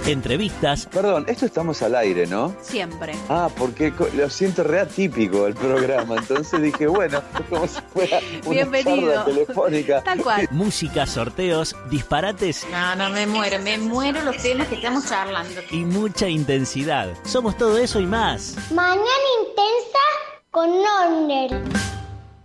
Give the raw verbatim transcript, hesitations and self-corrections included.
entrevistas. Perdón, esto estamos al aire, ¿no? Siempre. Ah, porque lo siento re atípico el programa, entonces dije, bueno, como si fuera una Bienvenido. charla telefónica. Tal cual. Música, sorteos, disparates. No, no, me muero, me muero los temas que estamos charlando. Y mucha intensidad. Somos todo eso y más. Mañana intensa con Norner.